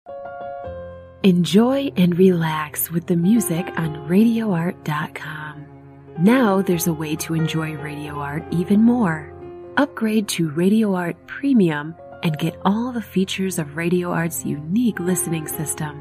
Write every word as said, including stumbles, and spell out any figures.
Enjoy and relax with the music on radio art dot com. Now there's a way to enjoy Radio Art even more. Upgrade to Radio Art Premium and get all the features of Radio Art's unique listening system.